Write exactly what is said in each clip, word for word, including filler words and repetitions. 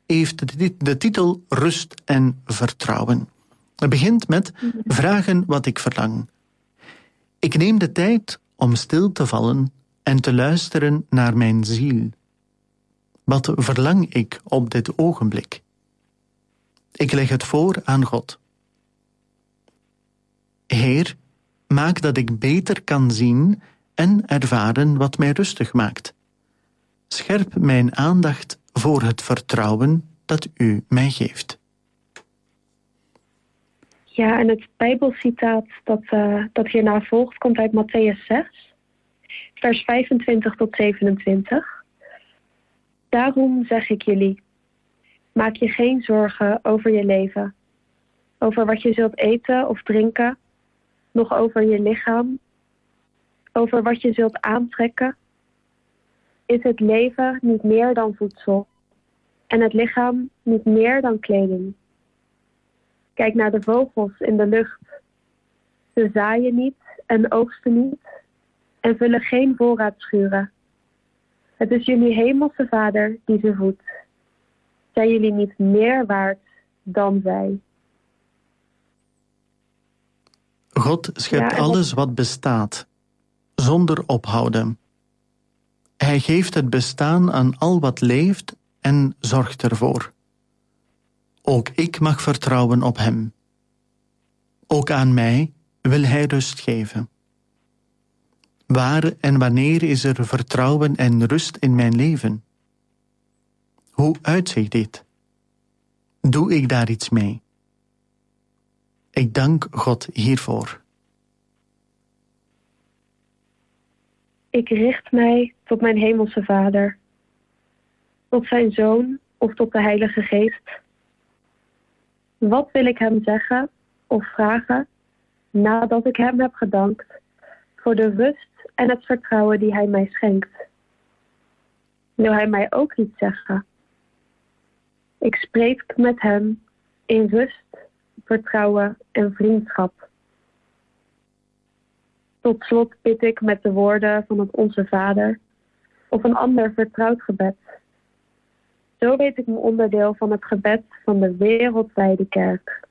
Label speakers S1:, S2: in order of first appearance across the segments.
S1: heeft de titel Rust en Vertrouwen. Het begint met vragen wat ik verlang. Ik neem de tijd om stil te vallen en te luisteren naar mijn ziel. Wat verlang ik op dit ogenblik? Ik leg het voor aan God. Heer, maak dat ik beter kan zien en ervaren wat mij rustig maakt. Scherp mijn aandacht voor het vertrouwen dat u mij geeft.
S2: Ja, en het Bijbelcitaat dat, uh, dat hierna volgt komt uit Mattheüs zes, vers vijfentwintig tot zevenentwintig. Daarom zeg ik jullie, maak je geen zorgen over je leven, over wat je zult eten of drinken, nog over je lichaam, over wat je zult aantrekken. Is het leven niet meer dan voedsel en het lichaam niet meer dan kleding? Kijk naar de vogels in de lucht. Ze zaaien niet en oogsten niet en vullen geen voorraadschuren. Het is jullie hemelse Vader die ze voedt. Zijn jullie niet meer waard dan zij?
S1: God schept ja, alles wat bestaat, zonder ophouden. Hij geeft het bestaan aan al wat leeft en zorgt ervoor. Ook ik mag vertrouwen op hem. Ook aan mij wil hij rust geven. Waar en wanneer is er vertrouwen en rust in mijn leven? Hoe uitziet dit? Doe ik daar iets mee? Ik dank God hiervoor.
S2: Ik richt mij tot mijn hemelse Vader, tot zijn Zoon of tot de Heilige Geest. Wat wil ik hem zeggen of vragen nadat ik hem heb gedankt voor de rust en het vertrouwen die hij mij schenkt? Wil hij mij ook iets zeggen? Ik spreek met hem in rust, vertrouwen en vriendschap. Tot slot bid ik met de woorden van het Onze Vader of een ander vertrouwd gebed. Zo weet ik me onderdeel van het gebed van de wereldwijde kerk.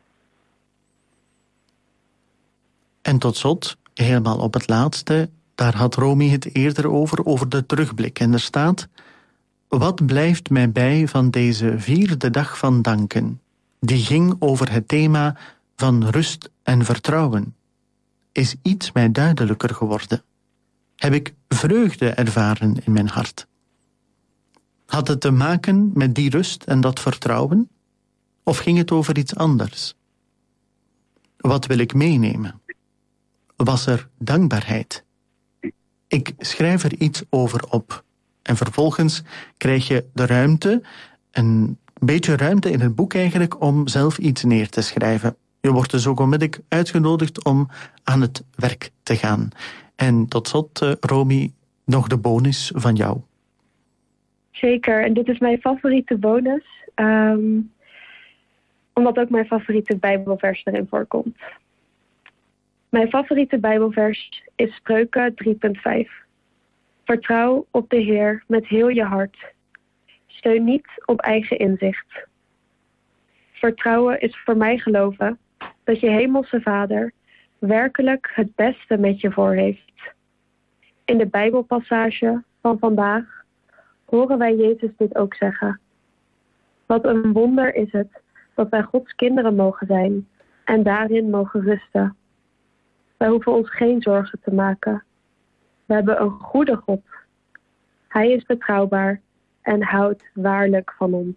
S1: En tot slot, helemaal op het laatste, daar had Romy het eerder over, over de terugblik. En er staat, wat blijft mij bij van deze vierde dag van danken? Die ging over het thema van rust en vertrouwen. Is iets mij duidelijker geworden? Heb ik vreugde ervaren in mijn hart? Had het te maken met die rust en dat vertrouwen? Of ging het over iets anders? Wat wil ik meenemen? Was er dankbaarheid? Ik schrijf er iets over op. En vervolgens krijg je de ruimte, een beetje ruimte in het boek eigenlijk, om zelf iets neer te schrijven. Je wordt dus ook onmiddellijk uitgenodigd om aan het werk te gaan. En tot slot, uh, Romy, nog de bonus van jou.
S2: Zeker, en dit is mijn favoriete bonus, um, omdat ook mijn favoriete Bijbelvers erin voorkomt. Mijn favoriete Bijbelvers is Spreuken drie punt vijf. Vertrouw op de Heer met heel je hart. Steun niet op eigen inzicht. Vertrouwen is voor mij geloven dat je hemelse Vader werkelijk het beste met je voor heeft. In de Bijbelpassage van vandaag horen wij Jezus dit ook zeggen. Wat een wonder is het dat wij Gods kinderen mogen zijn en daarin mogen rusten. Wij hoeven ons geen zorgen te maken. We hebben een goede God. Hij is betrouwbaar en houdt waarlijk van ons.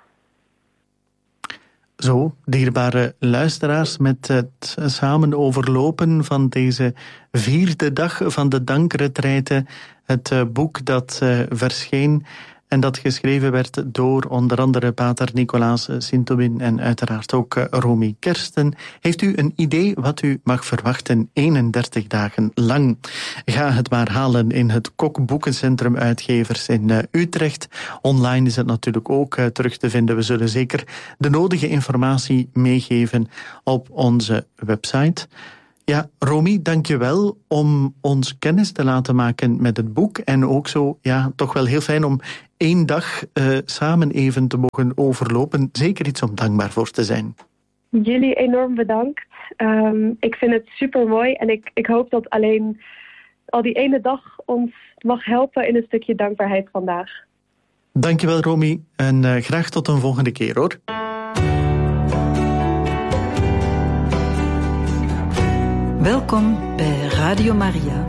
S1: Zo, dierbare luisteraars, met het samen overlopen van deze vierde dag van de dankretraite, het boek dat uh, verscheen en dat geschreven werd door onder andere pater Nicolaas Sintobin en uiteraard ook uh, Romy Kersten. Heeft u een idee wat u mag verwachten eenendertig dagen lang? Ga het maar halen in het Kok Boekencentrum Uitgevers in uh, Utrecht. Online is het natuurlijk ook uh, terug te vinden. We zullen zeker de nodige informatie meegeven op onze website. Ja, Romy, dank je wel om ons kennis te laten maken met het boek. En ook zo, ja, toch wel heel fijn om één dag uh, samen even te mogen overlopen. Zeker iets om dankbaar voor te zijn.
S2: Jullie enorm bedankt. Um, ik vind het super mooi en ik, ik hoop dat alleen al die ene dag ons mag helpen in een stukje dankbaarheid vandaag.
S1: Dank je wel, Romy. En uh, graag tot een volgende keer, hoor.
S3: Welkom bij Radio Maria.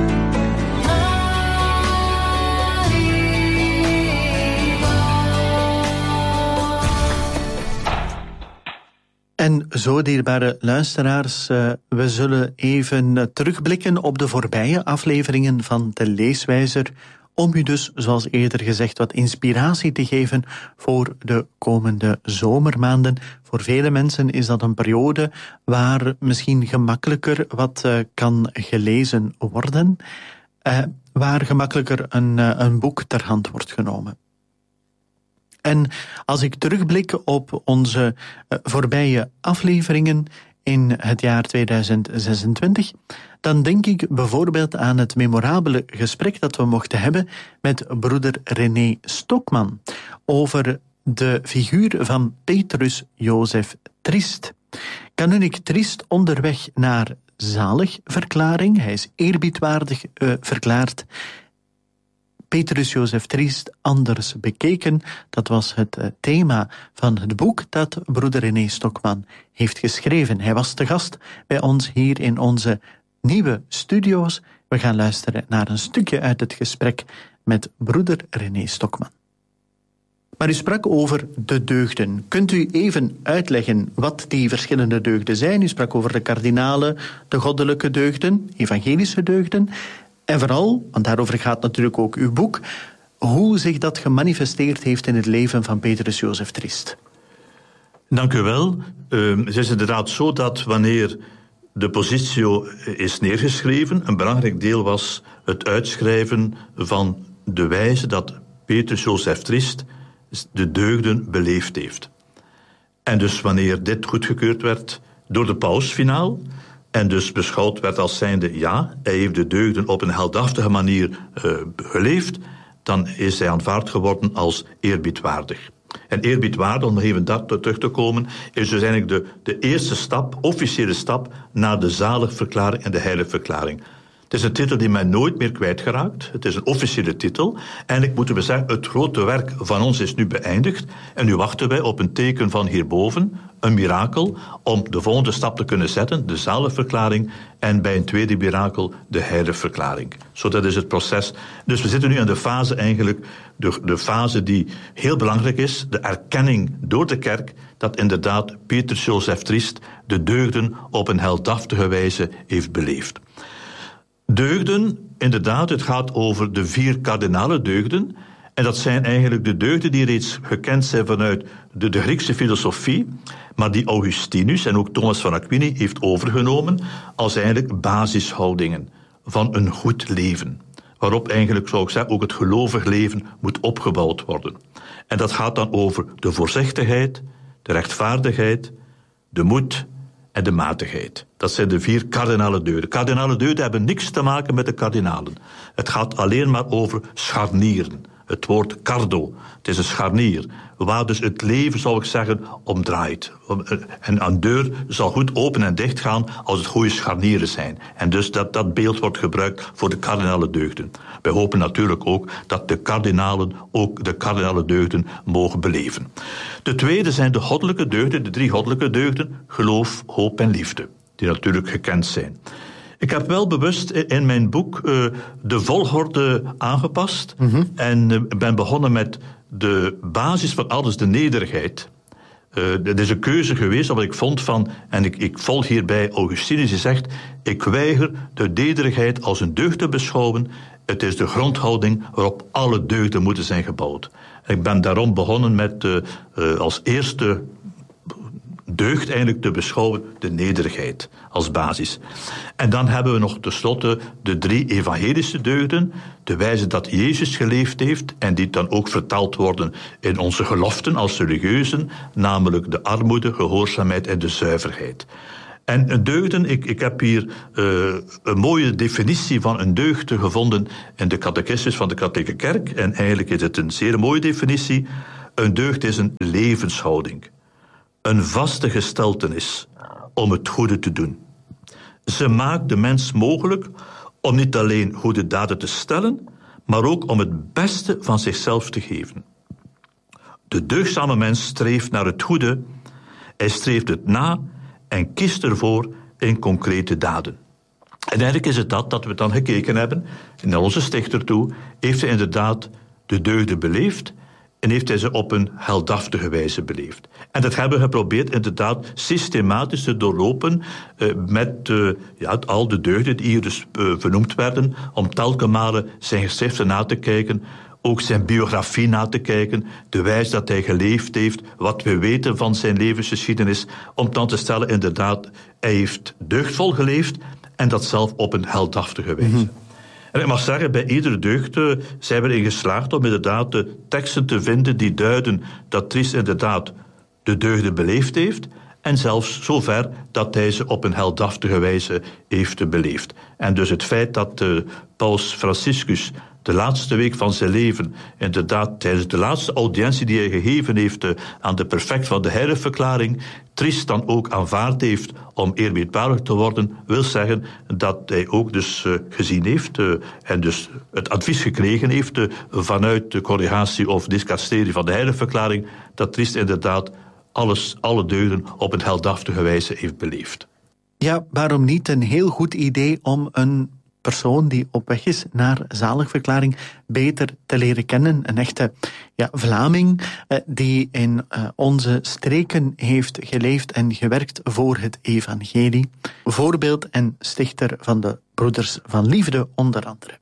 S1: En zo, dierbare luisteraars, uh, we zullen even uh, terugblikken op de voorbije afleveringen van De Leeswijzer, om u dus, zoals eerder gezegd, wat inspiratie te geven voor de komende zomermaanden. Voor vele mensen is dat een periode waar misschien gemakkelijker wat uh, kan gelezen worden, uh, waar gemakkelijker een, uh, een boek ter hand wordt genomen. En als ik terugblik op onze uh, voorbije afleveringen in het jaar tweeduizend zesentwintig, dan denk ik bijvoorbeeld aan het memorabele gesprek dat we mochten hebben met broeder René Stokman over de figuur van Petrus Jozef Triest. Kanunnik Triest onderweg naar zaligverklaring. Hij is eerbiedwaardig uh, verklaard. Petrus Jozef Triest anders bekeken. Dat was het uh, thema van het boek dat broeder René Stokman heeft geschreven. Hij was te gast bij ons hier in onze nieuwe studio's. We gaan luisteren naar een stukje uit het gesprek met broeder René Stokman. Maar u sprak over de deugden. Kunt u even uitleggen wat die verschillende deugden zijn? U sprak over de kardinalen, de goddelijke deugden, evangelische deugden. En vooral, want daarover gaat natuurlijk ook uw boek, hoe zich dat gemanifesteerd heeft in het leven van Petrus Jozef Triest.
S4: Dank u wel. Uh, het is inderdaad zo dat wanneer de positio is neergeschreven, een belangrijk deel was het uitschrijven van de wijze dat Petrus Jozef Triest de deugden beleefd heeft. En dus wanneer dit goedgekeurd werd door de paus finaal, en dus beschouwd werd als zijnde, ja, hij heeft de deugden op een heldhaftige manier uh, geleefd, dan is hij aanvaard geworden als eerbiedwaardig. En eerbiedwaardig, om even dat terug te komen, is dus eigenlijk de, de eerste stap, officiële stap, naar de zaligverklaring en de heiligverklaring. Het is een titel die men nooit meer kwijtgeraakt. Het is een officiële titel. Eigenlijk moeten we zeggen, het grote werk van ons is nu beëindigd. En nu wachten wij op een teken van hierboven, een mirakel, om de volgende stap te kunnen zetten, de zaligverklaring, en bij een tweede mirakel, de heiligverklaring. Zo, dat is het proces. Dus we zitten nu in de fase eigenlijk, de, de fase die heel belangrijk is, de erkenning door de kerk, dat inderdaad Petrus Jozef Triest de deugden op een heldhaftige wijze heeft beleefd. Deugden, inderdaad, het gaat over de vier kardinale deugden. En dat zijn eigenlijk de deugden die reeds gekend zijn vanuit de, de Griekse filosofie, maar die Augustinus en ook Thomas van Aquini heeft overgenomen als eigenlijk basishoudingen van een goed leven. Waarop eigenlijk, zou ik zeggen, ook het gelovig leven moet opgebouwd worden. En dat gaat dan over de voorzichtigheid, de rechtvaardigheid, de moed en de matigheid. Dat zijn de vier kardinale deugden. Kardinale deugden hebben niks te maken met de kardinalen. Het gaat alleen maar over scharnieren. Het woord cardo, het is een scharnier, waar dus het leven, zou ik zeggen, om draait. En een deur zal goed open en dicht gaan als het goede scharnieren zijn. En dus dat, dat beeld wordt gebruikt voor de kardinale deugden. Wij hopen natuurlijk ook dat de kardinalen ook de kardinale deugden mogen beleven. De tweede zijn de goddelijke deugden, de drie goddelijke deugden, geloof, hoop en liefde, die natuurlijk gekend zijn. Ik heb wel bewust in mijn boek uh, de volgorde aangepast. Mm-hmm. En uh, ben begonnen met de basis van alles, de nederigheid. Uh, dat is een keuze geweest, wat ik vond van, en ik, ik volg hierbij Augustinus, die zegt, ik weiger de nederigheid als een deugd te beschouwen. Het is de grondhouding waarop alle deugden moeten zijn gebouwd. Ik ben daarom begonnen met uh, uh, als eerste deugd eigenlijk te beschouwen de nederigheid als basis. En dan hebben we nog tenslotte de drie evangelische deugden, de wijze dat Jezus geleefd heeft en die dan ook vertaald worden in onze geloften als religieuzen, namelijk de armoede, gehoorzaamheid en de zuiverheid. En een deugden, ik, ik heb hier uh, een mooie definitie van een deugd gevonden in de catechismus van de katholieke kerk. En eigenlijk is het een zeer mooie definitie. Een deugd is een levenshouding. Een vaste gesteltenis om het goede te doen. Ze maakt de mens mogelijk om niet alleen goede daden te stellen, maar ook om het beste van zichzelf te geven. De deugdzame mens streeft naar het goede, hij streeft het na en kiest ervoor in concrete daden. En eigenlijk is het dat dat we dan gekeken hebben, en naar onze stichter toe, heeft hij inderdaad de deugden beleefd en heeft hij ze op een heldhaftige wijze beleefd. En dat hebben we geprobeerd inderdaad systematisch te doorlopen uh, met uh, ja, al de deugden die hier dus uh, vernoemd werden, om telkens malen zijn geschriften na te kijken, ook zijn biografie na te kijken, de wijze dat hij geleefd heeft, wat we weten van zijn levensgeschiedenis, om dan te stellen, inderdaad, hij heeft deugdvol geleefd en dat zelf op een heldhaftige wijze. Mm-hmm. En ik mag zeggen, bij iedere deugd uh, zijn we erin geslaagd om inderdaad de teksten te vinden die duiden dat Christus inderdaad de deugden beleefd heeft en zelfs zover dat hij ze op een heldhaftige wijze heeft beleefd. En dus het feit dat uh, Paus Franciscus de laatste week van zijn leven, inderdaad tijdens de laatste audiëntie die hij gegeven heeft uh, aan de prefect van de heiligverklaring, Christus dan ook aanvaard heeft om eerbiedwaardig te worden, wil zeggen dat hij ook dus uh, gezien heeft uh, en dus het advies gekregen heeft uh, vanuit de congregatie of dicasterie van de heiligverklaring, dat Christus inderdaad alles, alle deugden op een heldhaftige wijze heeft beleefd.
S1: Ja, waarom niet een heel goed idee om een persoon die op weg is naar zaligverklaring beter te leren kennen. Een echte ja, Vlaming eh, die in eh, onze streken heeft geleefd en gewerkt voor het evangelie. Voorbeeld en stichter van de Broeders van Liefde onder andere.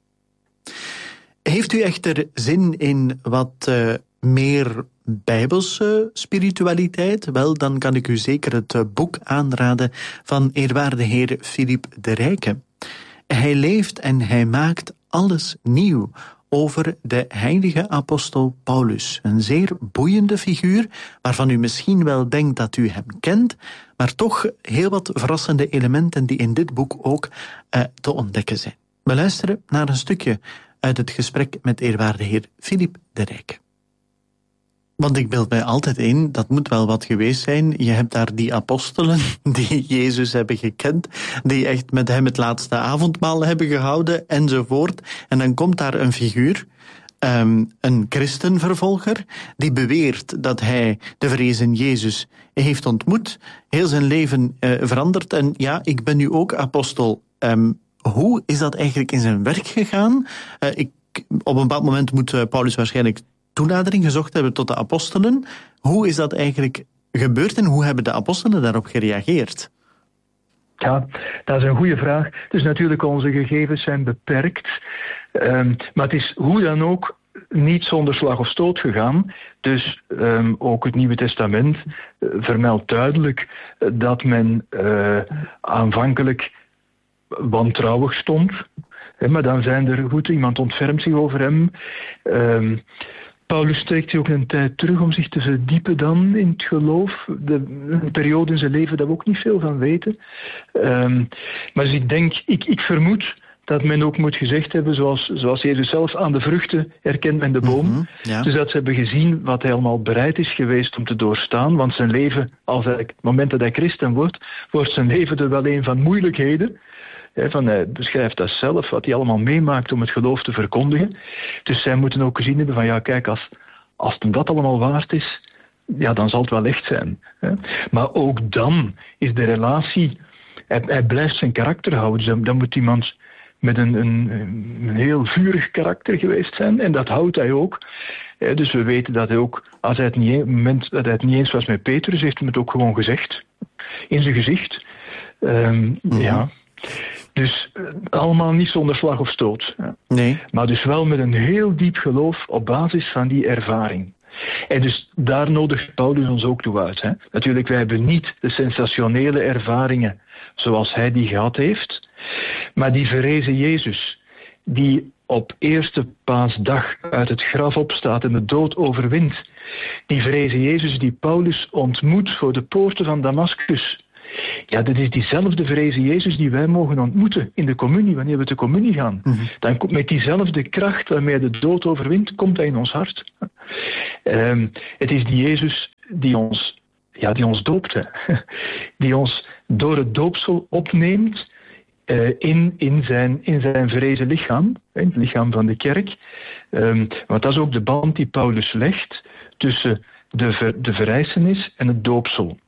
S1: Heeft u echter zin in wat uh, meer bijbelse spiritualiteit? Wel, dan kan ik u zeker het uh, boek aanraden van eerwaarde heer Philip de Rijke. Hij leeft en hij maakt alles nieuw over de heilige apostel Paulus. Een zeer boeiende figuur, waarvan u misschien wel denkt dat u hem kent, maar toch heel wat verrassende elementen die in dit boek ook uh, te ontdekken zijn. We luisteren naar een stukje uit het gesprek met eerwaarde heer Philip de Rijke. Want ik beeld mij altijd in, dat moet wel wat geweest zijn. Je hebt daar die apostelen die Jezus hebben gekend, die echt met hem het laatste avondmaal hebben gehouden enzovoort. En dan komt daar een figuur, um, een christenvervolger, die beweert dat hij de verrezen Jezus heeft ontmoet, heel zijn leven uh, veranderd. En ja, ik ben nu ook apostel. Um, hoe is dat eigenlijk in zijn werk gegaan? Uh, ik, op een bepaald moment moet uh, Paulus waarschijnlijk toenadering gezocht hebben tot de apostelen. Hoe is dat eigenlijk gebeurd en hoe hebben de apostelen daarop gereageerd?
S5: Ja, dat is een goede vraag. Dus natuurlijk, onze gegevens zijn beperkt. Um, maar het is hoe dan ook niet zonder slag of stoot gegaan. Dus um, ook het Nieuwe Testament uh, vermeldt duidelijk uh, dat men uh, aanvankelijk wantrouwig stond. He, maar dan zijn er, goed, iemand ontfermt zich over hem. Um, Paulus trekt zich ook een tijd terug om zich te verdiepen dan in het geloof. De, een periode in zijn leven dat we ook niet veel van weten. Um, maar dus ik denk, ik, ik vermoed dat men ook moet gezegd hebben, zoals, zoals Jezus zelf, aan de vruchten herkent men de boom. Mm-hmm, ja. Dus dat ze hebben gezien wat hij allemaal bereid is geweest om te doorstaan. Want zijn leven, als hij, het moment dat hij christen wordt, wordt zijn leven er wel een van moeilijkheden. He, van, hij beschrijft dat zelf, wat hij allemaal meemaakt om het geloof te verkondigen. Dus zij moeten ook gezien hebben van, ja kijk, als, als het dat allemaal waard is, ja, dan zal het wel echt zijn. He. Maar ook dan is de relatie, hij, hij blijft zijn karakter houden. Dus dan moet iemand met een, een, een heel vurig karakter geweest zijn. En dat houdt hij ook. He, dus we weten dat hij ook, als hij het niet, op het moment dat hij het niet eens was met Petrus, heeft hij het ook gewoon gezegd. In zijn gezicht. Um, mm-hmm. Ja. Dus uh, allemaal niet zonder slag of stoot. Ja.
S1: Nee.
S5: Maar dus wel met een heel diep geloof op basis van die ervaring. En dus daar nodigt Paulus ons ook toe uit. Hè. Natuurlijk, wij hebben niet de sensationele ervaringen zoals hij die gehad heeft. Maar die verrezen Jezus, die op eerste paasdag uit het graf opstaat en de dood overwint. Die verrezen Jezus die Paulus ontmoet voor de poorten van Damascus. Ja, dat is diezelfde verrezen Jezus die wij mogen ontmoeten in de communie, wanneer we de communie gaan. Mm-hmm. Dan komt met diezelfde kracht waarmee hij de dood overwint, komt hij in ons hart. Um, het is die Jezus die ons, ja, die ons doopt, hè. Die ons door het doopsel opneemt uh, in, in, zijn, in zijn verrezen lichaam, hè, het lichaam van de kerk. Um, want dat is ook de band die Paulus legt tussen de, ver, de verrijzenis en het doopsel.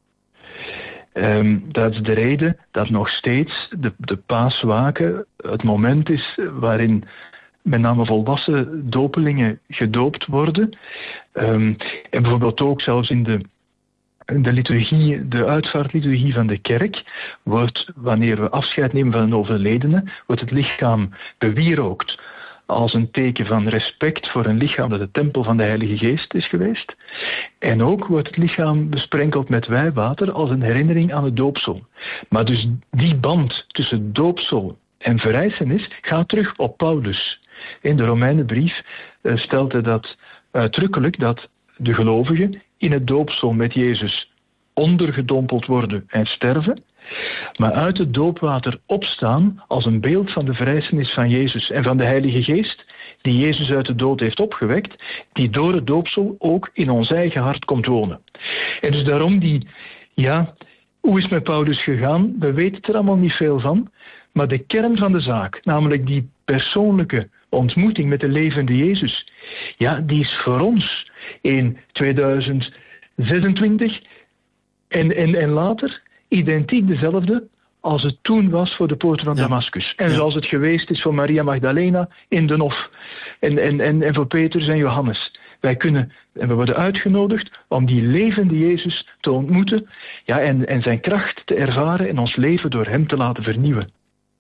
S5: Um, dat is de reden dat nog steeds de, de paaswaken het moment is waarin met name volwassen dopelingen gedoopt worden. Um, en bijvoorbeeld ook zelfs in de, in de liturgie, de uitvaartliturgie van de kerk, wordt, wanneer we afscheid nemen van een overledene, wordt het lichaam bewierookt als een teken van respect voor een lichaam dat de tempel van de Heilige Geest is geweest. En ook wordt het lichaam besprenkeld met wijwater als een herinnering aan het doopsel. Maar dus die band tussen doopsel en verrijzenis gaat terug op Paulus. In de Romeinenbrief uh, stelt hij dat uitdrukkelijk dat de gelovigen in het doopsel met Jezus ondergedompeld worden en sterven, maar uit het doopwater opstaan als een beeld van de verrijzenis van Jezus en van de Heilige Geest, die Jezus uit de dood heeft opgewekt, die door het doopsel ook in ons eigen hart komt wonen. En dus daarom die, ja, hoe is het met Paulus gegaan? We weten er allemaal niet veel van, maar de kern van de zaak, namelijk die persoonlijke ontmoeting met de levende Jezus, ja, die is voor ons in tweeduizend zesentwintig en, en, en later identiek dezelfde als het toen was voor de poorten van ja. Damascus. En ja. zoals het geweest is voor Maria Magdalena in de Hof. En, en, en, en voor Petrus en Johannes. Wij kunnen, en we worden uitgenodigd om die levende Jezus te ontmoeten. Ja, en, en zijn kracht te ervaren en ons leven door hem te laten vernieuwen.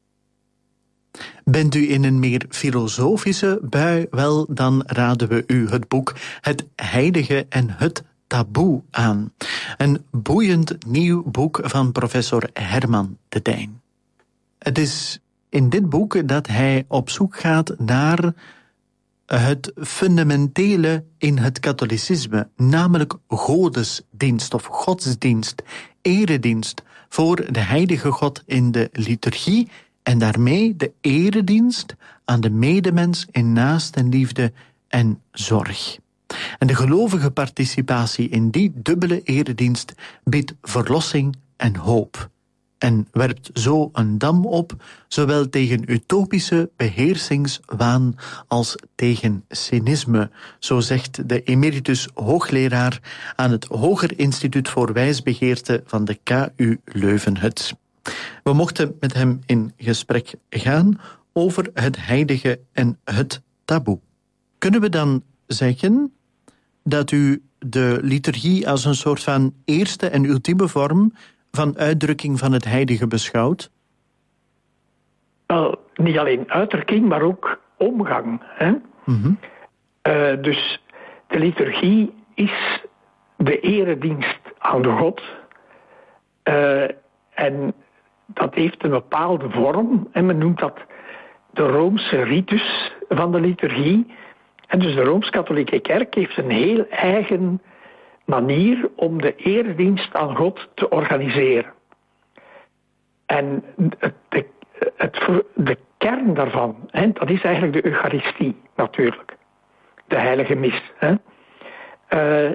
S1: Bent u in een meer filosofische bui? Wel, dan raden we u het boek Het Heilige en het Taboe aan. Een boeiend nieuw boek van professor Herman de Dijn. Het is in dit boek dat hij op zoek gaat naar het fundamentele in het katholicisme, namelijk godesdienst of godsdienst, eredienst voor de heilige God in de liturgie en daarmee de eredienst aan de medemens in naastenliefde en zorg. En de gelovige participatie in die dubbele eredienst biedt verlossing en hoop. En werpt zo een dam op, zowel tegen utopische beheersingswaan als tegen cynisme, zo zegt de emeritus hoogleraar aan het Hoger Instituut voor Wijsbegeerte van de K U Leuven-het. We mochten met hem in gesprek gaan over het heilige en het taboe. Kunnen we dan zeggen dat u de liturgie als een soort van eerste en ultieme vorm van uitdrukking van het heilige beschouwt?
S6: Wel, niet alleen uitdrukking, maar ook omgang. Hè? Mm-hmm. Uh, dus de liturgie is de eredienst aan de God. Uh, en dat heeft een bepaalde vorm. En men noemt dat de Roomse ritus van de liturgie. En dus de Rooms-Katholieke Kerk heeft een heel eigen manier om de eredienst aan God te organiseren. En het, de, het, de kern daarvan, hè, dat is eigenlijk de Eucharistie natuurlijk. De heilige mis. Hè. Uh,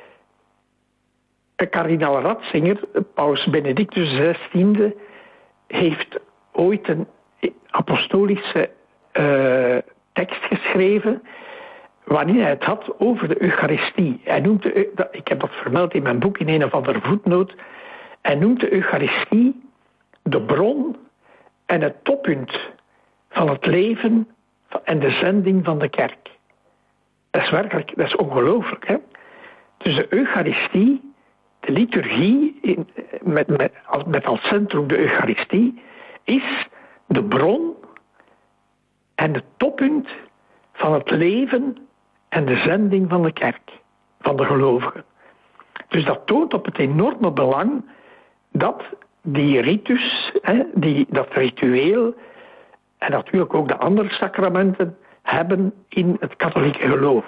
S6: kardinaal Ratzinger, paus Benedictus zestiende, heeft ooit een apostolische uh, tekst geschreven wanneer hij het had over de Eucharistie. Hij noemt de, ik heb dat vermeld in mijn boek in een of andere voetnoot. Hij noemt de Eucharistie de bron en het toppunt van het leven en de zending van de kerk. Dat is werkelijk, dat is ongelooflijk. Hè? Dus de Eucharistie, de liturgie, in, met, met, met als centrum de Eucharistie, is de bron en het toppunt van het leven en de zending van de kerk, van de gelovigen. Dus dat toont op het enorme belang dat die ritus, hè, die, dat ritueel en natuurlijk ook de andere sacramenten hebben in het katholieke geloof.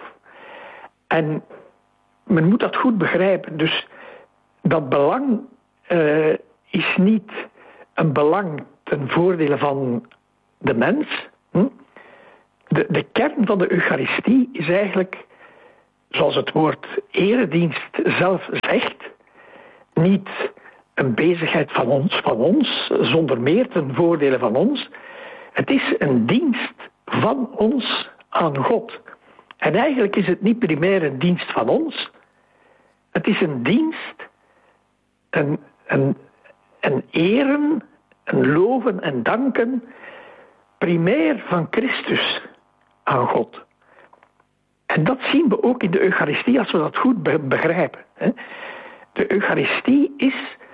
S6: En men moet dat goed begrijpen. Dus dat belang uh, is niet een belang ten voordele van de mens. Hm? De, de kern van de Eucharistie is eigenlijk, zoals het woord eredienst zelf zegt, niet een bezigheid van ons, van ons, zonder meer ten voordele van ons. Het is een dienst van ons aan God. En eigenlijk is het niet primair een dienst van ons. Het is een dienst, een, een, een eren, een loven en danken, primair van Christus aan God. En dat zien we ook in de Eucharistie, als we dat goed begrijpen. De Eucharistie is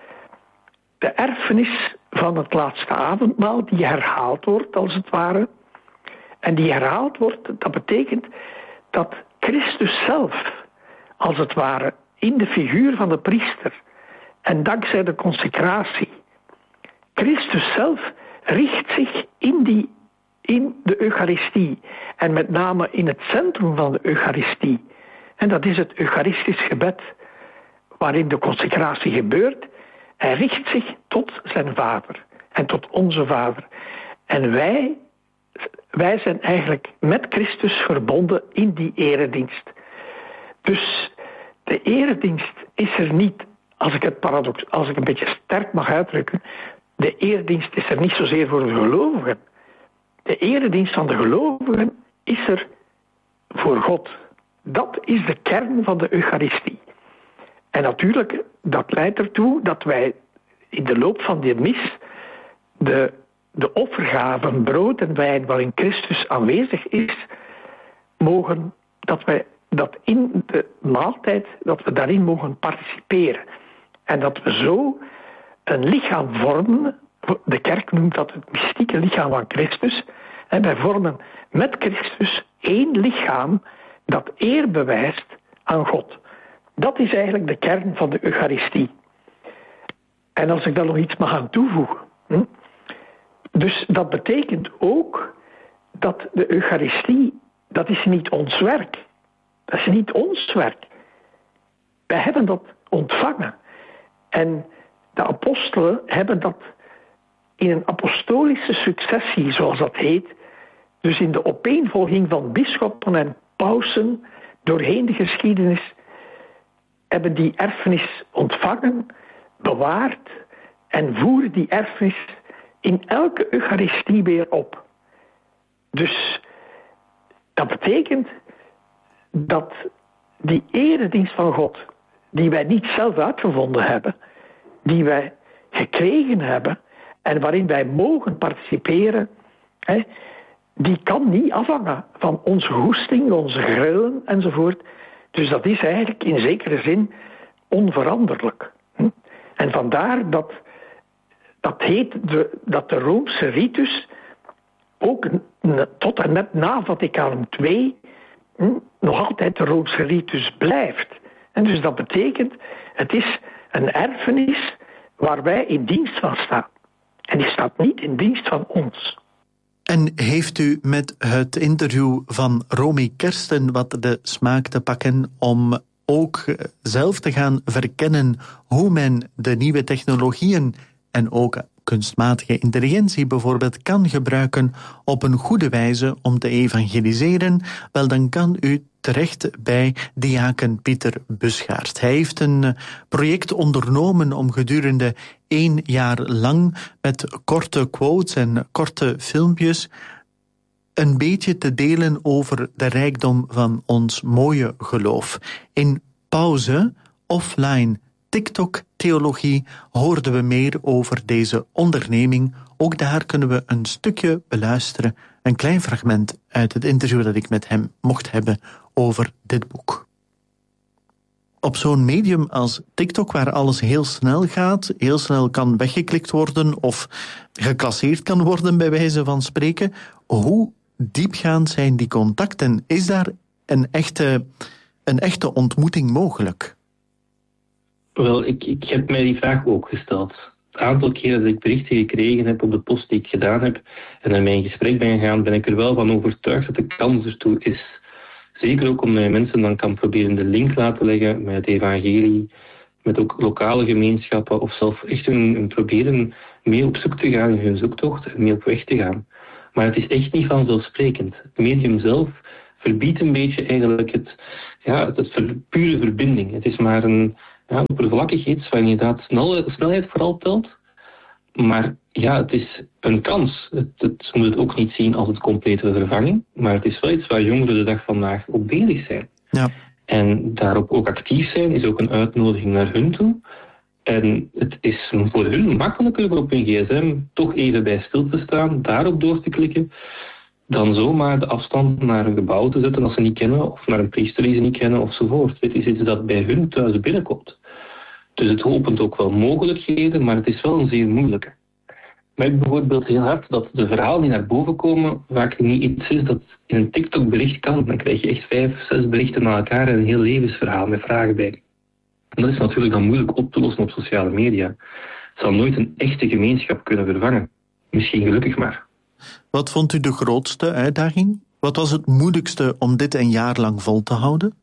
S6: de erfenis van het laatste avondmaal, die herhaald wordt, als het ware. En die herhaald wordt, dat betekent dat Christus zelf, als het ware, in de figuur van de priester, en dankzij de consecratie, Christus zelf richt zich in, die, in de Eucharistie. En met name in het centrum van de Eucharistie. En dat is het Eucharistisch gebed, waarin de consecratie gebeurt. Hij richt zich tot zijn Vader en tot onze Vader. En wij, wij zijn eigenlijk met Christus verbonden in die eredienst. Dus de eredienst is er niet, als ik het paradox, als ik een beetje sterk mag uitdrukken, de eredienst is er niet zozeer voor de gelovigen. De eredienst van de gelovigen is er voor God. Dat is de kern van de Eucharistie. En natuurlijk, dat leidt ertoe dat wij in de loop van die mis de, de offergaven, brood en wijn waarin Christus aanwezig is, mogen, dat wij dat in de maaltijd, dat we daarin mogen participeren. En dat we zo een lichaam vormen, de kerk noemt dat het mystieke lichaam van Christus, en wij vormen met Christus één lichaam dat eer bewijst aan God. Dat is eigenlijk de kern van de Eucharistie. En als ik daar nog iets mag aan toevoegen. Hm? Dus dat betekent ook dat de Eucharistie, dat is niet ons werk. Dat is niet ons werk. Wij hebben dat ontvangen. En de apostelen hebben dat in een apostolische successie, zoals dat heet, dus in de opeenvolging van bisschoppen en pausen doorheen de geschiedenis, hebben die erfenis ontvangen, bewaard en voeren die erfenis in elke Eucharistie weer op. Dus dat betekent dat die eredienst van God, die wij niet zelf uitgevonden hebben, die wij gekregen hebben en waarin wij mogen participeren, hè, die kan niet afhangen van onze goesting, onze grillen enzovoort. Dus dat is eigenlijk in zekere zin onveranderlijk. En vandaar dat, dat heet de, dat de Roomse ritus ook tot en met na Vaticaan twee nog altijd de Roomse ritus blijft. En dus dat betekent, het is een erfenis waar wij in dienst van staan. En die staat niet in dienst van ons.
S1: En heeft u met het interview van Romy Kersten wat de smaak te pakken om ook zelf te gaan verkennen hoe men de nieuwe technologieën en ook kunstmatige intelligentie bijvoorbeeld kan gebruiken op een goede wijze om te evangeliseren? Wel, dan kan u terecht bij diaken Pieter Busgaert. Hij heeft een project ondernomen om gedurende één jaar lang met korte quotes en korte filmpjes een beetje te delen over de rijkdom van ons mooie geloof. In pauze, offline, TikTok-theologie hoorden we meer over deze onderneming. Ook daar kunnen we een stukje beluisteren. Een klein fragment uit het interview dat ik met hem mocht hebben over dit boek. Op zo'n medium als TikTok, waar alles heel snel gaat, heel snel kan weggeklikt worden of geclasseerd kan worden bij wijze van spreken, hoe diepgaand zijn die contacten? Is daar een echte, een echte ontmoeting mogelijk?
S7: Wel, ik, ik heb mij die vraag ook gesteld. Het aantal keren dat ik berichten gekregen heb op de post die ik gedaan heb en naar mijn gesprek ben gegaan, ben ik er wel van overtuigd dat de kans ertoe is. Zeker ook omdat je mensen dan kan proberen de link laten leggen met het evangelie, met ook lokale gemeenschappen of zelf echt een, een proberen mee op zoek te gaan in hun zoektocht en mee op weg te gaan. Maar het is echt niet vanzelfsprekend. Het medium zelf verbiedt een beetje eigenlijk het, ja, het, het pure verbinding. Het is maar een ja, oppervlakkig iets waar inderdaad snel, snelheid vooral telt. Maar ja, het is een kans. Het, het moet het ook niet zien als een complete vervanging. Maar het is wel iets waar jongeren de dag vandaag op bezig zijn.
S1: Ja.
S7: En daarop ook actief zijn is ook een uitnodiging naar hun toe. En het is voor hun makkelijker om op hun gsm toch even bij stil te staan, daarop door te klikken, dan zomaar de afstand naar een gebouw te zetten als ze niet kennen, of naar een priester die ze niet kennen, ofzovoort. Het is iets dat bij hun thuis binnenkomt. Dus het opent ook wel mogelijkheden, maar het is wel een zeer moeilijke. Ik merk bijvoorbeeld heel hard dat de verhalen die naar boven komen vaak niet iets is dat in een TikTok-bericht kan. Dan krijg je echt vijf, zes berichten na elkaar en een heel levensverhaal met vragen bij. En dat is natuurlijk dan moeilijk op te lossen op sociale media. Het zal nooit een echte gemeenschap kunnen vervangen. Misschien gelukkig maar.
S1: Wat vond u de grootste uitdaging? Wat was het moeilijkste om dit een jaar lang vol te houden?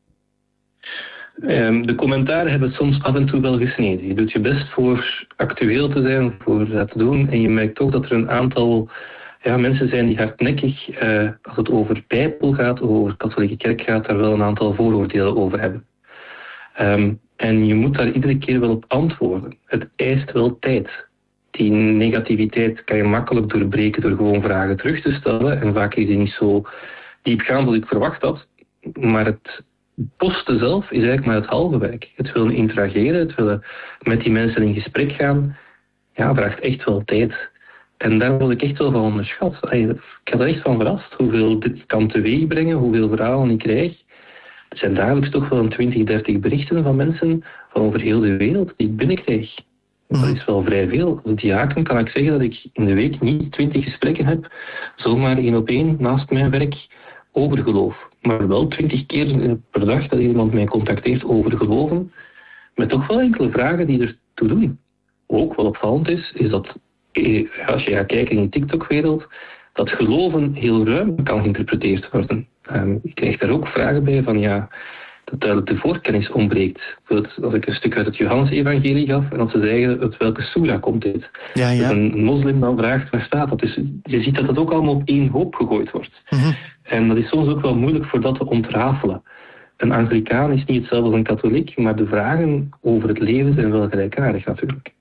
S7: Um, de commentaren hebben het soms af en toe wel gesneden. Je doet je best voor actueel te zijn, voor dat te doen. En je merkt toch dat er een aantal ja, mensen zijn die hardnekkig, uh, als het over Bijbel gaat, of over katholieke kerk gaat, daar wel een aantal vooroordelen over hebben. Um, en je moet daar iedere keer wel op antwoorden. Het eist wel tijd. Die negativiteit kan je makkelijk doorbreken door gewoon vragen terug te stellen. En vaak is die niet zo diepgaand als ik verwacht had. Maar het posten zelf is eigenlijk maar het halve werk. Het willen interageren, het willen met die mensen in gesprek gaan, ja, vraagt echt wel tijd. En daar word ik echt wel van onderschat. Ik had er echt van verrast hoeveel dit kan teweeg brengen, hoeveel verhalen ik krijg. Er zijn dagelijks toch wel een twintig, dertig berichten van mensen van over heel de wereld die ik binnenkrijg. Dat is wel vrij veel. Als diaken kan ik zeggen dat ik in de week niet twintig gesprekken heb, zomaar één op één naast mijn werk over geloof. Maar wel twintig keer per dag dat iemand mij contacteert over geloven, met toch wel enkele vragen die ertoe doen. Ook wat opvallend is, is dat als je gaat kijken in de TikTok-wereld, dat geloven heel ruim kan geïnterpreteerd worden. Um, ik krijg daar ook vragen bij van ja, dat duidelijk de voorkennis ontbreekt. Als ik een stuk uit het Johannes-evangelie gaf en dat ze zeggen uit welke soera komt dit.
S1: Ja, ja.
S7: Dat een moslim dan vraagt waar staat dat. Dus je ziet dat dat ook allemaal op één hoop gegooid wordt.
S1: Mm-hmm.
S7: En dat is soms ook wel moeilijk voor dat te ontrafelen. Een Anglicaan is niet hetzelfde als een katholiek, maar de vragen over het leven zijn wel gelijkaardig natuurlijk.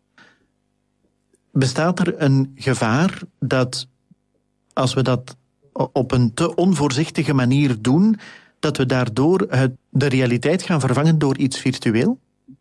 S1: Bestaat er een gevaar dat als we dat op een te onvoorzichtige manier doen, dat we daardoor het, de realiteit gaan vervangen door iets virtueel?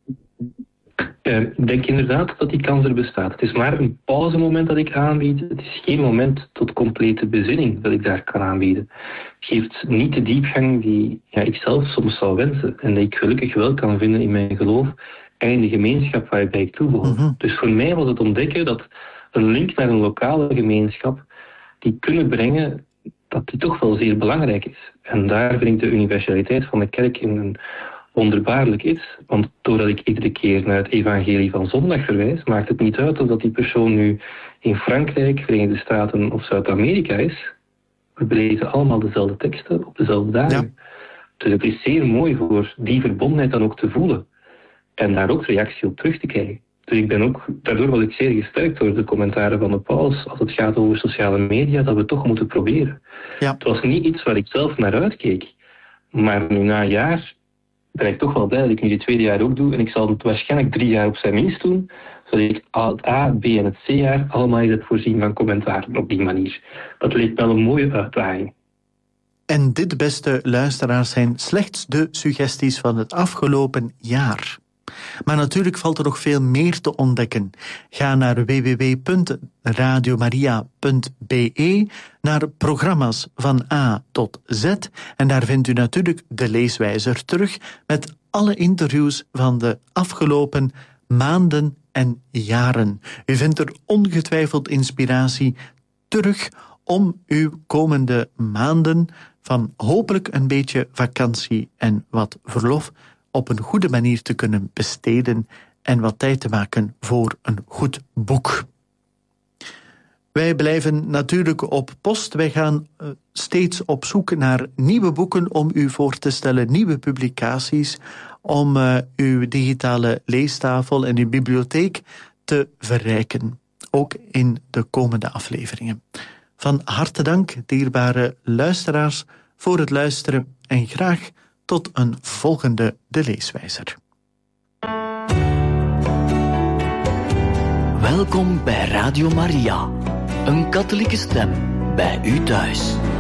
S7: Uh, ik denk inderdaad dat die kans er bestaat. Het is maar een pauzemoment dat ik aanbied. Het is geen moment tot complete bezinning dat ik daar kan aanbieden. Het geeft niet de diepgang die ja, ik zelf soms zou wensen. En die ik gelukkig wel kan vinden in mijn geloof en in de gemeenschap waarbij ik toebehoor. Mm-hmm. Dus voor mij was het ontdekken dat een link naar een lokale gemeenschap die kunnen brengen, dat die toch wel zeer belangrijk is. En daar vind ik de universaliteit van de kerk in een wonderbaarlijk iets. Want doordat ik iedere keer naar het evangelie van zondag verwijs, maakt het niet uit of dat die persoon nu in Frankrijk, Verenigde Staten of Zuid-Amerika is. We lezen allemaal dezelfde teksten op dezelfde dagen. Ja. Dus het is zeer mooi voor die verbondenheid dan ook te voelen. En daar ook reactie op terug te krijgen. Dus ik ben ook, daardoor was ik zeer gesterkt door de commentaren van de paus als het gaat over sociale media, dat we toch moeten proberen. Ja. Het was niet iets waar ik zelf naar uitkeek. Maar nu na een jaar ben ik toch wel blij dat ik nu dit tweede jaar ook doe. En ik zal het waarschijnlijk drie jaar op zijn minst doen, zodat ik het A, B en het C-jaar allemaal eens heb voorzien van commentaren op die manier. Dat leek wel een mooie uitdaging.
S1: En dit, beste luisteraars, zijn slechts de suggesties van het afgelopen jaar. Maar natuurlijk valt er nog veel meer te ontdekken. Ga naar w w w punt radiomaria punt b e, naar programma's van A tot Z, en daar vindt u natuurlijk de leeswijzer terug met alle interviews van de afgelopen maanden en jaren. U vindt er ongetwijfeld inspiratie terug om uw komende maanden van hopelijk een beetje vakantie en wat verlof op een goede manier te kunnen besteden en wat tijd te maken voor een goed boek. Wij blijven natuurlijk op post. Wij gaan uh, steeds op zoek naar nieuwe boeken om u voor te stellen, nieuwe publicaties, om uh, uw digitale leestafel en uw bibliotheek te verrijken. Ook in de komende afleveringen. Van harte dank, dierbare luisteraars, voor het luisteren en graag tot een volgende De Leeswijzer.
S8: Welkom bij Radio Maria, een katholieke stem bij u thuis.